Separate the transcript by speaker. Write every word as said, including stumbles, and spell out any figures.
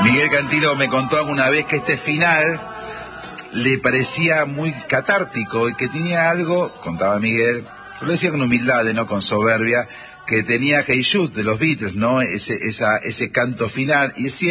Speaker 1: Miguel Cantilo me contó alguna vez que este final le parecía muy catártico y que tenía algo, contaba Miguel, lo decía con humildad, no con soberbia, que tenía Hey Jude de los Beatles, ¿no? Ese, esa, ese canto final, y decía